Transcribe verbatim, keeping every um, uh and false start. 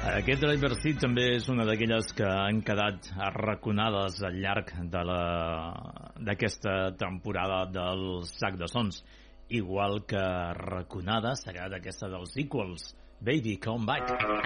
Aquest Driver's Seat també és una d'aquelles que han quedat arraconades al llarg de la d'aquesta temporada del Sac de Sons. Igual que arraconada serà d'aquesta dels sequels, Baby Come Back.